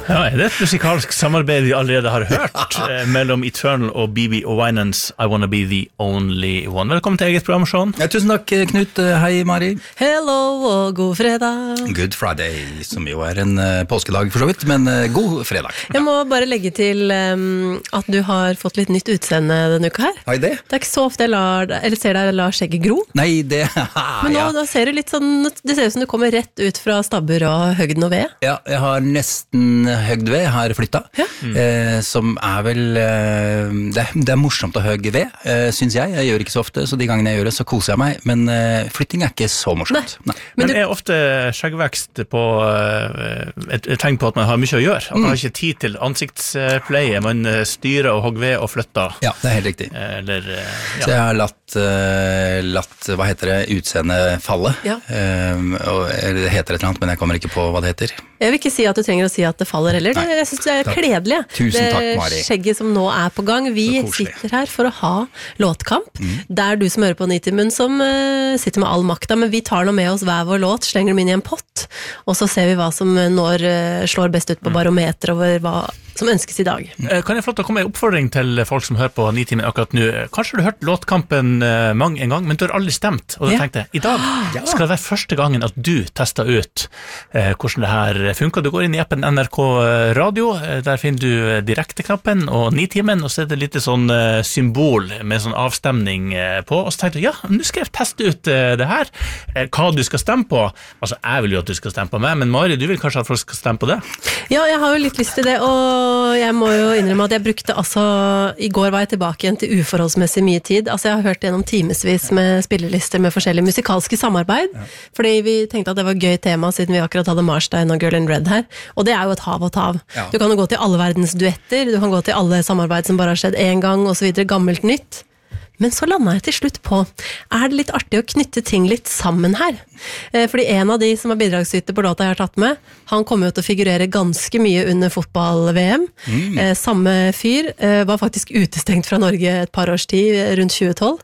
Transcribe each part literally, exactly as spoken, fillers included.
Ja, er det et musikalsk samarbeid vi allerede har hørt eh, mellom Eternal og B B og Winans I Wanna Be The Only One? Velkommen til eget program, Sean. Ja, tusen takk, Knut. Hei, Mari. Hello og god fredag. Good Friday, som jo er en uh, påskedag for så vidt, men uh, god fredag. Jeg må bare legge til um, at du har fått litt nytt utseende denne uka her. Hei, det? Det er ikke så ofte jeg lar, eller ser deg la skjegget gro. Nei, det... Men nå ja. da ser du litt sånn, det ser ut som du kommer rett ut fra stabbur og høgden og ved. Ja, jeg har nesten høgd ved, har flytta, ja. mm. eh, som er vel, eh, det, er, det er morsomt å høge ved, eh, synes jeg. Jeg gjør ikke så ofte, så de gangene jeg gjør det, så koser jeg meg, men eh, flytting er ikke så morsomt. Nei. Nei. Men, Men du... er ofte skjeggvekst på uh, et, et tegn på at man har mye å gjøre, at man mm. har ikke tid til ansiktspleie, man styrer og hogger ved og flytter. Ja, det er helt riktig. Eller, uh, ja. Så jeg har latt, uh, latt, hva heter det, utseende falle, Ja. um, og, eller det heter et eller annet, men jeg kommer ikke på hva det heter. Jeg vil ikke si at du trenger å si at det faller heller. Nei. Jeg synes det er Takk. kledelig. Tusen takk, Mari. Det skjegget som nå er på gang. Vi Så koselig. sitter her for å ha låtkamp. Mm. Det er du som hører på Nitimen som uh, sitter med all makta, men vi tar nå med oss hver vår låt, slenger dem inn i en pott, og så ser vi hva som når uh, slår best ut på barometer over hva som ønskes i dag. Kan jeg få lov til å komme med en oppfordring til folk som hører på Nitimen akkurat nå? Kanskje du har hørt låtkampen uh, mange en gang, men du har aldri stemt, og da Ja. tenkte jeg, i dag skal det være første gangen at du tester ut uh, hvordan det her funker. Du går inn i appen N R K Radio, uh, der finner du direkteknappen og Nitimen, og så er det litt sånn uh, symbol med sånn avstemning uh, på, og så tenkte jeg, ja, nå skal jeg teste ut uh, det her, uh, hva du skal stemme på. Altså, jeg vil jo at du skal stemme på meg, men Mari, du vil kanskje at folk skal stemme på det? Ja, jeg har jo litt lyst til det, og jeg må jo innrømme at jeg brukte altså, i går var jeg tilbake igjen til uforholdsmessig mye tid, altså jeg har hørt gjennom timesvis med spillelister med forskjellige musikalske samarbeid, ja. Fordi vi tenkte at det var et gøy tema siden vi akkurat hadde Marstein og Girl in Red her, og det er jo et hav og tav. Ja. Du kan jo gå til alle verdens duetter, du kan gå til alle samarbeid som bare har skjedd en gang, og så videre, gammelt nytt. Men så landet jeg til slutt på, er det litt artig å knytte ting litt sammen her? Fordi en av de som er bidragsyter på låta jeg har tatt med, han kommer jo til å figurere ganske mye under fotball-V M. Mm. Eh, samme fyr eh, var faktisk utestengt fra Norge et par års tid, rundt tjue tolv.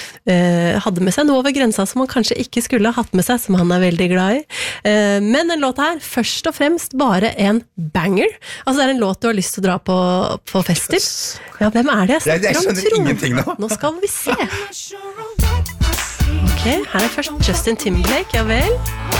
Eh, hadde med seg noe over grensa som han kanskje ikke skulle ha hatt med seg, som han er veldig glad i. Eh, men den låta her, først og fremst bare en banger. Altså det er en låt du har lyst til å dra på, på fest til. Ja, hvem er det jeg snakker om? Jeg, jeg skjønner ingenting nå. Nå skal vi se. Ok, her er først Justin Timberlake, ja vel.